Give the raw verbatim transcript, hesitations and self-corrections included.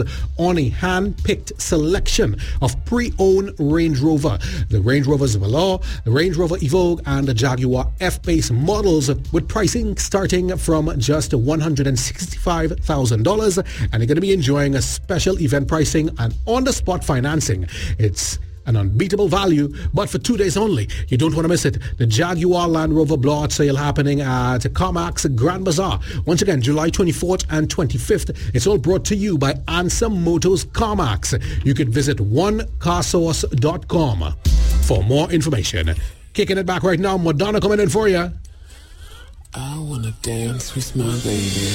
on a hand-picked selection of pre-owned Range Rover. The Range Rover's Velour, the Range Rover Evoque, and the Jaguar F-Pace models, with pricing starting from just one hundred sixty-five thousand dollars, and you're going to be enjoying a special event pricing and on-the-spot financing. It's an unbeatable value, but for two days only. You don't want to miss it. The Jaguar Land Rover blowout sale happening at CarMax Grand Bazaar. Once again, July twenty-fourth and twenty-fifth. It's all brought to you by Ansem Motors CarMax. You can visit one car source dot com for more information. Kicking it back right now, Madonna coming in for you. I wanna dance with my baby.